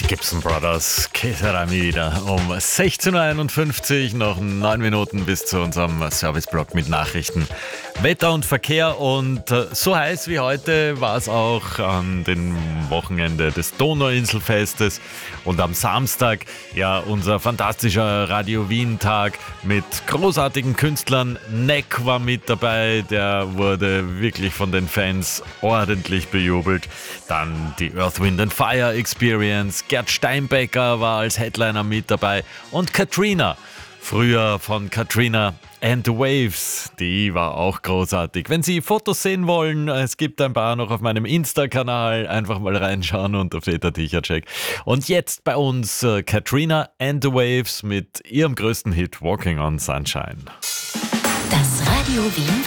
Gibson Brothers, Que Sera Mi Vida um 16.51 Uhr, noch 9 Minuten bis zu unserem Serviceblock mit Nachrichten, Wetter und Verkehr. Und so heiß wie heute war es auch an dem Wochenende des Donauinselfestes und am Samstag, ja, unser fantastischer Radio Wien-Tag mit großartigen Künstlern. Neck war mit dabei, der wurde wirklich von den Fans ordentlich bejubelt. Dann die Earth, Wind and Fire Experience, Gerd Steinbecker war als Headliner mit dabei und Katrina, früher von Katrina and the Waves, die war auch großartig. Wenn Sie Fotos sehen wollen, es gibt ein paar noch auf meinem Insta-Kanal, einfach mal reinschauen unter Peter Tichacek. Und jetzt bei uns Katrina and the Waves mit ihrem größten Hit Walking on Sunshine. Das Radio Wien